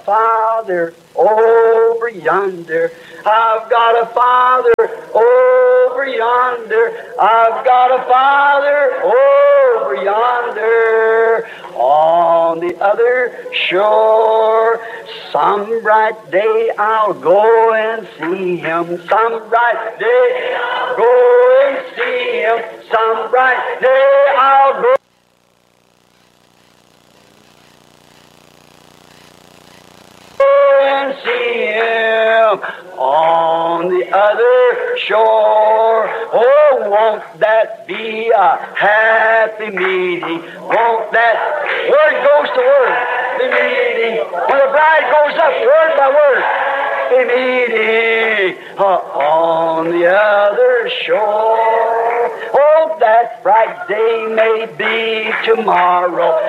Father over yonder. I've got a Father over yonder. I've got a Father over yonder. On the other shore, some bright day I'll go and see Him. Some bright day I'll go and see Him. Some bright day I'll go and see Him on the other shore. Oh, won't that be a happy meeting? Won't that word goes to word, the meeting. When the bride goes up word by word, the meeting on the other shore. Oh, that bright day may be tomorrow.